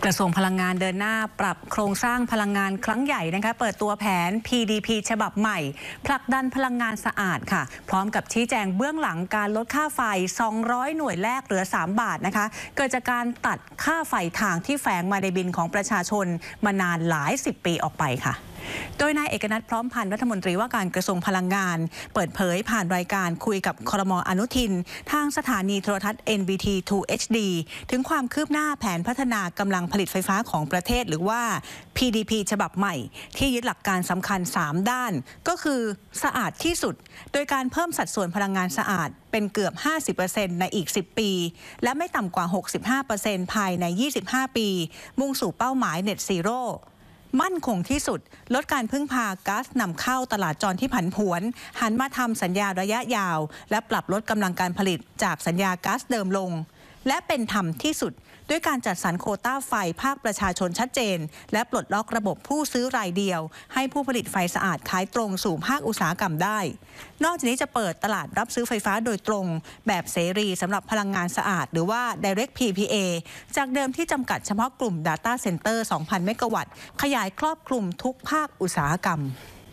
กระทรวงพลังงานเดินหน้าปรับโครงสร้างพลังงานครั้งใหญ่นะคะเปิดตัวแผน PDP ฉบับใหม่ผลักดันพลังงานสะอาดค่ะพร้อมกับชี้แจงเบื้องหลังการลดค่าไฟ200หน่วยแรกเหลือ3 บาทนะคะเกิดจากการตัดค่าไฟทางที่แฝงมาในบินของประชาชนมานานหลาย10 ปีออกไปค่ะโดยนายเอกนัทพร้อมพันธ์รัฐมนตรีว่าการกระทรวงพลังงานเปิดเผยผ่านรายการคุยกับครม.อนุทินทางสถานีโทรทัศน์ NBT 2 HD ถึงความคืบหน้าแผนพัฒนากำลังผลิตไฟฟ้าของประเทศหรือว่า PDP ฉบับใหม่ที่ยึดหลักการสำคัญ3ด้านก็คือสะอาดที่สุดโดยการเพิ่มสัดส่วนพลังงานสะอาดเป็นเกือบ 50% ในอีก10 ปีและไม่ต่ำกว่า 65% ภายใน25 ปีมุ่งสู่เป้าหมาย Net Zeroมั่นคงที่สุดลดการพึ่งพาก๊าซนำเข้าตลาดจรที่ผันผวนหันมาทำสัญญาระยะยาวและปรับลดกำลังการผลิตจากสัญญาก๊าซเดิมลงและเป็นธรรมที่สุดด้วยการจัดสรรโควต้าไฟภาคประชาชนชัดเจนและปลดล็อกระบบผู้ซื้อรายเดียวให้ผู้ผลิตไฟสะอาดขายตรงสู่ภาคอุตสาหกรรมได้นอกจากนี้จะเปิดตลาดรับซื้อไฟฟ้าโดยตรงแบบเสรีสำหรับพลังงานสะอาดหรือว่า Direct PPA จากเดิมที่จำกัดเฉพาะกลุ่ม Data Center 2,000 เมกะวัตต์ขยายครอบคลุมทุกภาคอุตสาหกรรม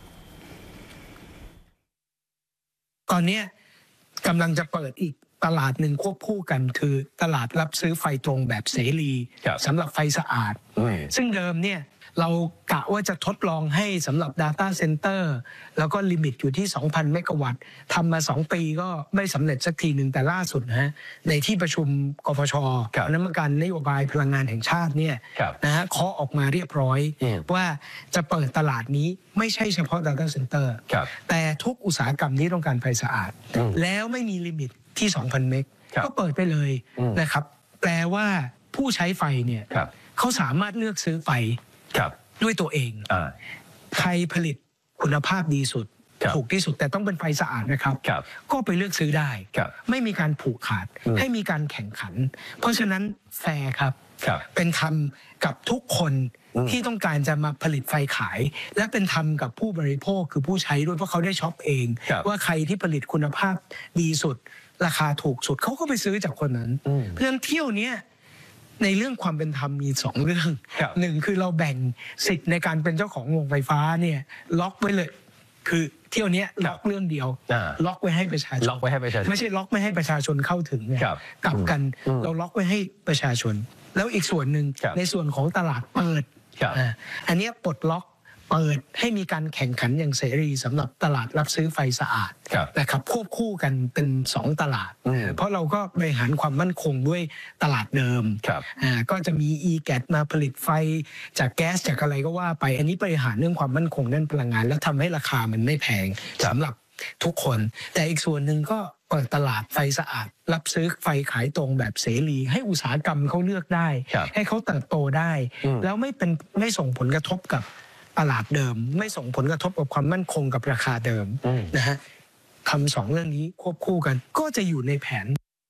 ตอนนี้กำลังจะเปิดอีกตลาดหนึ่งควบคู่กันคือตลาดรับซื้อไฟตรงแบบเสรีสำหรับไฟสะอาดซึ่งเดิมเนี่ยเรากะว่าจะทดลองให้สำหรับ Data Center แล้วก็ลิมิตอยู่ที่ 2,000 เมกะวัตต์ทำมา2 ปีก็ไม่สำเร็จสักทีหนึ่งแต่ล่าสุดนะฮะในที่ประชุมกฟช.คณะกรรมการนโยบายพลังงานแห่งชาติเนี่ยนะฮะเคาะออกมาเรียบร้อยว่าจะเปิดตลาดนี้ไม่ใช่เฉพาะ Data Center แต่ทุกอุตสาหกรรมที่ต้องการไฟสะอาดแล้วไม่มีลิมิตที่ 2,000 เมกก็เปิดไปเลยนะครับแปลว่าผู้ใช้ไฟเนี่ยเขาสามารถเลือกซื้อไฟด้วยตัวเองใครผลิตคุณภาพดีสุดถูกที่สุดแต่ต้องเป็นไฟสะอาดนะครับก็ไปเลือกซื้อได้ไม่มีการผูกขาดให้มีการแข่งขันเพราะฉะนั้นแฟร์ครับเป็นธรรมกับทุกคนที่ต้องการจะมาผลิตไฟขายและเป็นธรรมกับผู้บริโภคคือผู้ใช้ด้วยเพราะเขาได้ช็อปเองว่าใครที่ผลิตคุณภาพดีสุดราคาถูกสุดเขาก็ไปซื้อจากคนนั้นเพราะฉะนั้นเที่ยวนี้ในเรื่องความเป็นธรรมมี2 เรื่องหนึ่งคือเราแบ่งสิทธิ์ในการเป็นเจ้าของโรงไฟฟ้าเนี่ยล็อกไว้เลยคือเที่ยวนี้ล็อกเรื่องเดียวล็อกไว้ให้ประชาชนไม่ใช่ล็อกไม่ให้ประชาชนเข้าถึงกลับกันเราล็อกไว้ให้ประชาชนแล้วอีกส่วนหนึ่งในส่วนของตลาดเปิดอันนี้ปลดล็อกเปิดให้มีการแข่งขันอย่างเสรีสำหรับตลาดรับซื้อไฟสะอาดนะครับควบคู่กันเป็น2 ตลาดเพราะเราก็บริหารความมั่นคงด้วยตลาดเดิมก็จะมี e-gas มาผลิตไฟจากแก๊สจากอะไรก็ว่าไปอันนี้บริหารเรื่องความมั่นคงด้านพลังงานแล้วทำให้ราคามันไม่แพงสำหรับทุกคนแต่อีกส่วนหนึ่งก็เปิดตลาดไฟสะอาดรับซื้อไฟขายตรงแบบเสรีให้อุตสาหกรรมเขาเลือกได้ให้เขาเติบโตได้แล้วไม่ส่งผลกระทบกับตลาดเดิมไม่ส่งผลกระทบกับความมั่นคงกับราคาเดิมนะฮะทำ2 เรื่องนี้ควบคู่กันก็จะอยู่ในแผน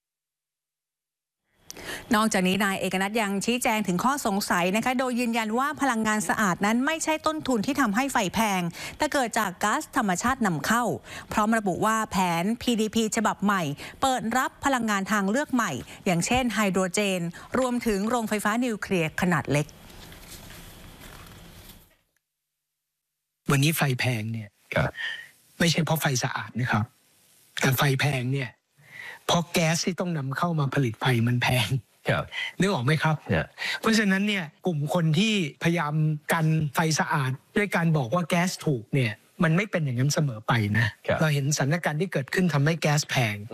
นอกจากนี้นายเอกนัทยังชี้แจงถึงข้อสงสัยนะคะโดยยืนยันว่าพลังงานสะอาดนั้นไม่ใช่ต้นทุนที่ทำให้ไฟแพงแต่เกิดจากก๊าซธรรมชาตินำเข้าพร้อมระบุว่าแผน PDP ฉบับใหม่เปิดรับพลังงานทางเลือกใหม่อย่างเช่นไฮโดรเจนรวมถึงโรงไฟฟ้านิวเคลียร์ขนาดเล็กวันนี้ไฟแพงเนี่ยไม่ใช่เพราะไฟสะอาดนะครับแต่ไฟแพงเนี่ยเพราะแก๊สที่ต้องนำเข้ามาผลิตไฟมันแพงนึกออกไหมครับเพราะฉะนั้นเนี่ยกลุ่มคนที่พยายามกันไฟสะอาดด้วยการบอกว่าแก๊สถูกเนี่ยมันไม่เป็นอย่างนั้นเสมอไปนะเราเห็นสถานการณ์ที่เกิดขึ้นทำให้แก๊สแพง